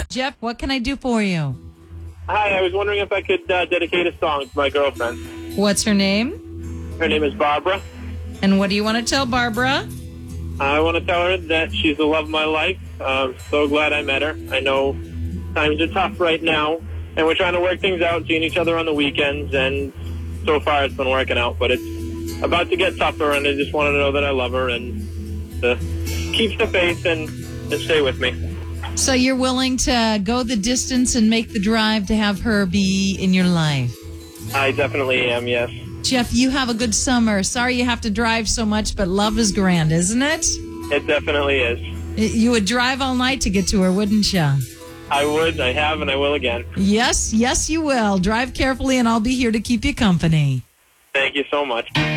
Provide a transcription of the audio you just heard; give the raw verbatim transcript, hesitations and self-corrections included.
Jeff, what can I do for you? Hi, I was wondering if I could uh, dedicate a song to my girlfriend. What's her name? Her name is Barbara. And what do you want to tell Barbara? I want to tell her that she's the love of my life. I'm so glad I met her. I know times are tough right now, and we're trying to work things out, seeing each other on the weekends, and so far it's been working out, but it's about to get tougher, and I just want to know that I love her and to keep the faith and, and stay with me. So you're willing to go the distance and make the drive to have her be in your life? I definitely am, yes. Jeff, you have a good summer. Sorry you have to drive so much, but love is grand, isn't it? It definitely is. You would drive all night to get to her, wouldn't you? I would, I have, and I will again. Yes, yes, you will. Drive carefully, and I'll be here to keep you company. Thank you so much.